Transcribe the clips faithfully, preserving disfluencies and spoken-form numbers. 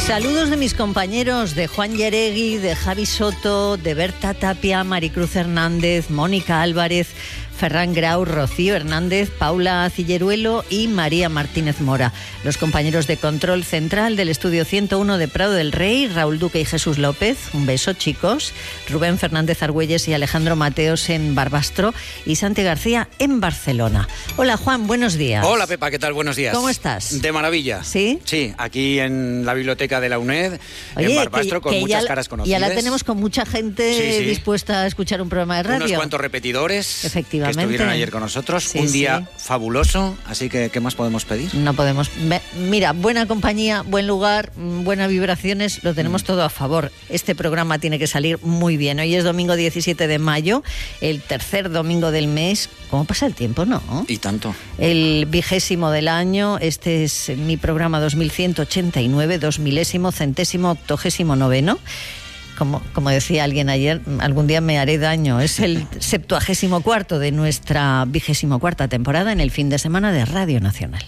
Saludos de mis compañeros, de Juan Yeregui, de Javi Soto, de Berta Tapia, Maricruz Hernández, Mónica Álvarez, Ferran Grau, Rocío Hernández, Paula Cilleruelo y María Martínez Mora. Los compañeros de control central del estudio ciento uno de Prado del Rey, Raúl Duque y Jesús López. Un beso, chicos. Rubén Fernández Argüelles y Alejandro Mateos en Barbastro y Santi García en Barcelona. Hola, Juan, buenos días. Hola, Pepa, ¿qué tal? Buenos días. ¿Cómo estás? De maravilla. ¿Sí? Sí, aquí en la biblioteca de la UNED, Oye, en Barbastro, que, con que muchas ya, caras conocidas. Ya la tenemos con mucha gente sí, sí. dispuesta a escuchar un programa de radio. Unos cuantos repetidores. Efectivamente. Que estuvieron ayer con nosotros. Sí, un día sí. fabuloso, así que ¿qué más podemos pedir? No podemos. Mira, buena compañía, buen lugar, buenas vibraciones, lo tenemos mm. todo a favor. Este programa tiene que salir muy bien. Hoy es domingo diecisiete de mayo, el tercer domingo del mes. ¿Cómo pasa el tiempo, no? Y tanto. El vigésimo del año. Este es mi programa dos mil ciento ochenta y nueve, dos milésimo, centésimo, octogésimo noveno. Como, como decía alguien ayer, algún día me haré daño. Es el septuagésimo cuarto de nuestra vigésimo cuarta temporada en el fin de semana de Radio Nacional.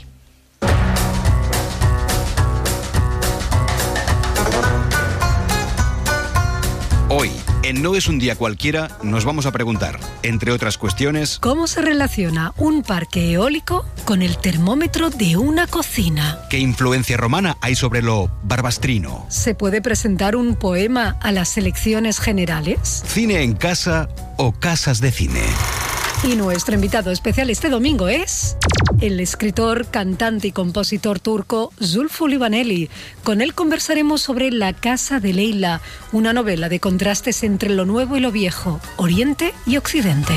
Hoy, en No es un día cualquiera, nos vamos a preguntar, entre otras cuestiones, ¿cómo se relaciona un parque eólico con el termómetro de una cocina? ¿qué influencia romana hay sobre lo barbastrino? ¿Se puede presentar un poema a las elecciones generales? ¿Cine en casa o casas de cine? Y nuestro invitado especial este domingo es el escritor, cantante y compositor turco Zulfü Livaneli. Con él conversaremos sobre La casa de Leila, una novela de contrastes entre lo nuevo y lo viejo, Oriente y Occidente.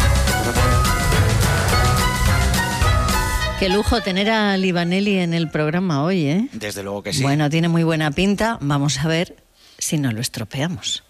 Qué lujo tener a Livaneli en el programa hoy, ¿eh? Desde luego que sí. Bueno, tiene muy buena pinta. Vamos a ver si no lo estropeamos.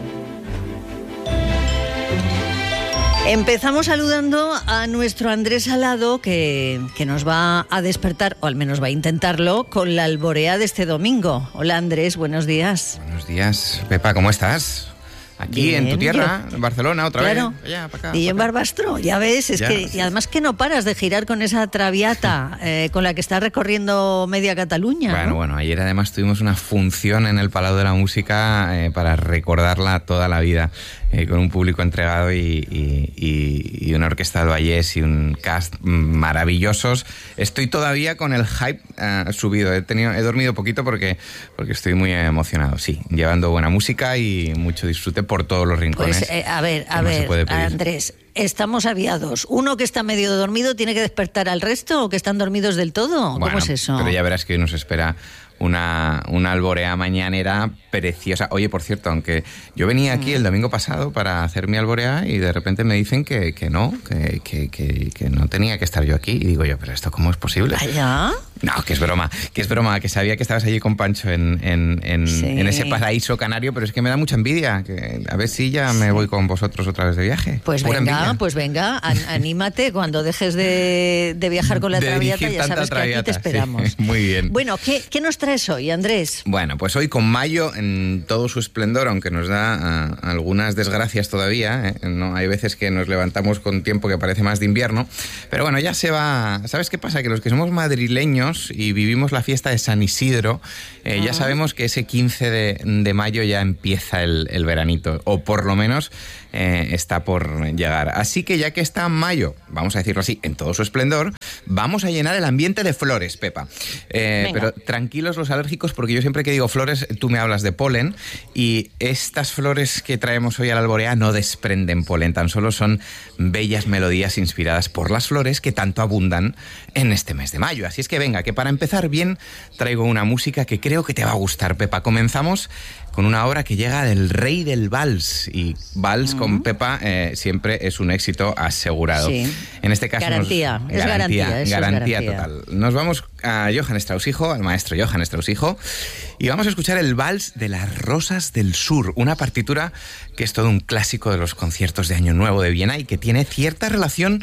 Empezamos saludando a nuestro Andrés Alado, que, que nos va a despertar, o al menos va a intentarlo, con la alborea de este domingo. Hola, Andrés, buenos días. Buenos días, Pepa, ¿cómo estás? Aquí, Bien, en tu tierra, yo, en Barcelona, otra claro, vez. Allá, para acá, y yo en para acá. Barbastro, ya ves, es ya, que, sí. y además que no paras de girar con esa traviata eh, con la que estás recorriendo media Cataluña. Bueno, ¿no? bueno, ayer además tuvimos una función en el Palau de la Música eh, para recordarla toda la vida, eh, con un público entregado y, y, y, y una orquesta del Vallés y un cast maravillosos. Estoy todavía con el hype uh, subido, he, tenido, he dormido poquito porque, porque estoy muy emocionado, sí, llevando buena música y mucho disfrute por todos los rincones. Pues, eh, a ver, a ver, Andrés, estamos aviados. ¿Uno que está medio dormido tiene que despertar al resto o que están dormidos del todo? ¿Cómo bueno, es eso? Pero ya verás que hoy nos espera una, una alborea mañanera preciosa. Oye, por cierto, aunque yo venía aquí el domingo pasado para hacer mi alborea y de repente me dicen que, que no, que, que, que, que no tenía que estar yo aquí. Y digo yo, ¿pero esto cómo es posible? ¿Allá? No, que es broma, que es broma, que sabía que estabas allí con Pancho en, en, en, sí. en ese paraíso canario, pero es que me da mucha envidia. Que a ver si ya sí. me voy con vosotros otra vez de viaje. Pues Pura venga, envidia. pues venga, an- anímate cuando dejes de, de viajar con la de traviata, ya sabes traviata, que aquí te esperamos. Sí, muy bien. Bueno, ¿qué, ¿qué nos traes hoy, Andrés? Bueno, pues hoy con mayo en todo su esplendor, aunque nos da uh, algunas desgracias todavía, ¿eh? No, hay veces que nos levantamos con tiempo que parece más de invierno, pero bueno, ya se va. ¿Sabes qué pasa? Que los que somos madrileños y vivimos la fiesta de San Isidro, eh, uh-huh. ya sabemos que ese quince de, de mayo ya empieza el, el veranito, o por lo menos eh, está por llegar. Así que ya que está en mayo, vamos a decirlo así, en todo su esplendor, vamos a llenar el ambiente de flores, Pepa. Eh, pero tranquilos los alérgicos, porque yo siempre que digo flores, tú me hablas de polen, y estas flores que traemos hoy a la alborea no desprenden polen, tan solo son bellas melodías inspiradas por las flores que tanto abundan en este mes de mayo. Así es que venga, que para empezar bien traigo una música que creo que te va a gustar, Pepa. Comenzamos con una obra que llega del rey del vals, y vals uh-huh. con Pepa eh, siempre es un éxito asegurado. Sí. En este caso garantía, nos, es garantía, garantía, garantía es garantía total. Nos vamos a Johann Strauss hijo, al maestro Johann Strauss hijo, y vamos a escuchar el vals de las Rosas del Sur, una partitura que es todo un clásico de los conciertos de Año Nuevo de Viena y que tiene cierta relación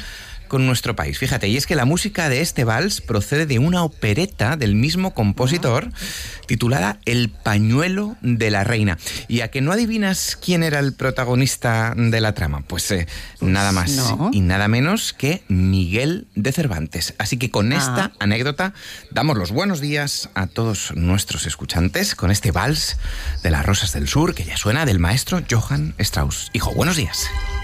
con nuestro país. Fíjate, y es que la música de este vals procede de una opereta del mismo compositor titulada El pañuelo de la reina. ¿Y a que no adivinas quién era el protagonista de la trama? Pues eh, nada más no. y nada menos que Miguel de Cervantes. Así que con esta Ah. anécdota damos los buenos días a todos nuestros escuchantes con este vals de las Rosas del Sur que ya suena del maestro Johann Strauss. Hijo, buenos días.